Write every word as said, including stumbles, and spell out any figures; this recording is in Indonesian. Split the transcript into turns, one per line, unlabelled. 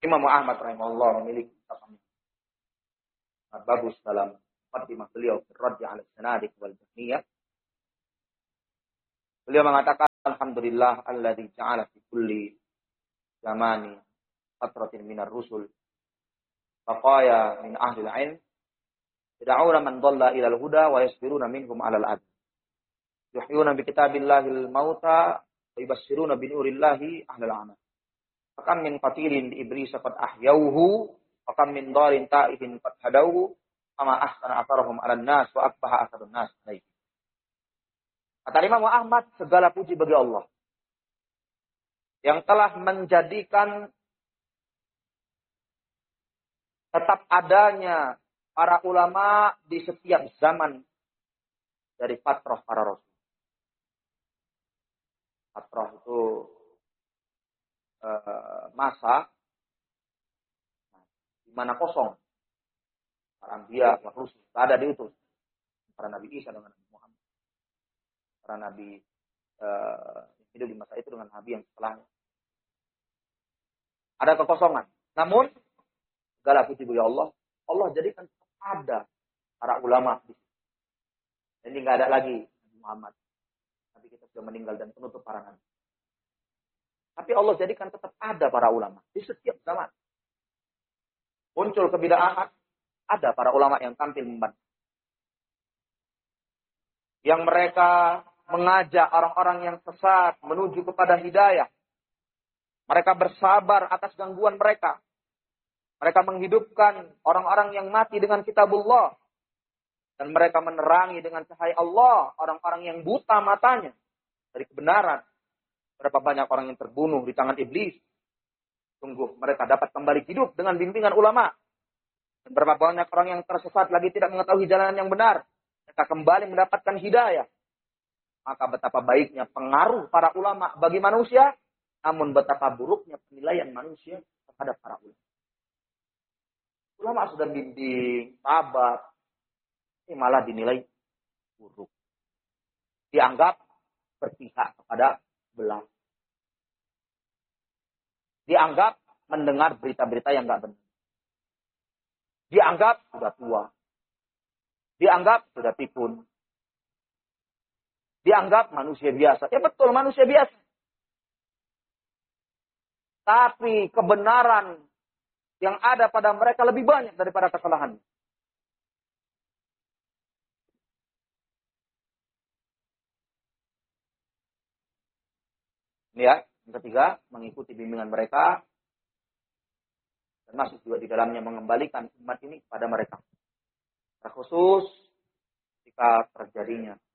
Imam Ahmad rahimahullah memiliki kitab bagus dalam muqaddimah beliau Ar-Radd 'ala As-Sanadiq wal Jahmiyah. Beliau mengatakan alhamdulillah alladzi ja'ala fi kulli zamani fatratin minar rusul baqaya min ahli al-'ilm yad'una man dhalla ila al-huda wa yasbiruna minhum 'ala al-'adl yuhyuna bi kitabillahi al-mauta wa yubassiruna bi nurillahi ahli al-'amal. Fakam min qatilin di iblis qad ahyauhu wa kam min darin ta'ihin qad hadauhu ama ahsana atharahum 'alan nas wa akbaha atharun nas alaihi. Kata Imam Ahmad, segala puji bagi Allah yang telah menjadikan tetap adanya para ulama di setiap zaman dari fatrah para rasul. Fatrah itu uh, masa di mana kosong. Para anbiya, para rasul, tidak ada diutus. Para Nabi Isa dengan Nabi Muhammad. Para Nabi uh, hidup di masa itu dengan Nabi yang setelahnya. Ada kekosongan. Namun, segala puji bagi Allah, Allah jadikan ada para ulama. Jadi nggak ada lagi Nabi Muhammad. Nabi kita sudah meninggal dan penutup para nabi. Tapi Allah jadikan tetap ada para ulama di setiap zaman. Muncul kebid'ahan, ada para ulama yang tampil membantu. Yang mereka mengajak orang-orang yang sesat menuju kepada hidayah. Mereka bersabar atas gangguan mereka. Mereka menghidupkan orang-orang yang mati dengan kitabullah. Dan mereka menerangi dengan cahaya Allah orang-orang yang buta matanya dari kebenaran. Berapa banyak orang yang terbunuh di tangan iblis. Sungguh mereka dapat kembali hidup dengan bimbingan ulama. Dan berapa banyak orang yang tersesat lagi tidak mengetahui jalan yang benar. Mereka kembali mendapatkan hidayah. Maka betapa baiknya pengaruh para ulama bagi manusia. Namun betapa buruknya penilaian manusia terhadap para ulama. Ulama sudah bimbing, sabar. Ini malah dinilai buruk. Dianggap berpihak kepada belah. Dianggap mendengar berita-berita yang enggak benar. Dianggap sudah tua. Dianggap sudah pikun. Dianggap manusia biasa. Ya betul, manusia biasa. Tapi kebenaran yang ada pada mereka lebih banyak daripada kesalahan. Ini ya, yang ketiga, mengikuti bimbingan mereka. Termasuk juga di dalamnya mengembalikan umat ini kepada mereka. Terkhusus jika terjadinya